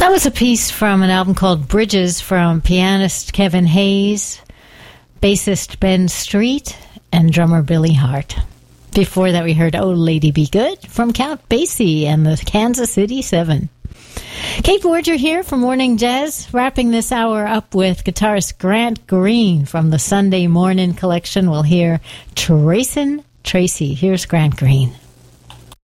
That was a piece from an album called Bridges from pianist Kevin Hayes, bassist Ben Street, and drummer Billy Hart. Before that, we heard Oh Lady Be Good from Count Basie and the Kansas City Seven. Kate Borger here for Morning Jazz, wrapping this hour up with guitarist Grant Green from the Sunday Morning collection. We'll hear Tracin' Tracy. Here's Grant Green.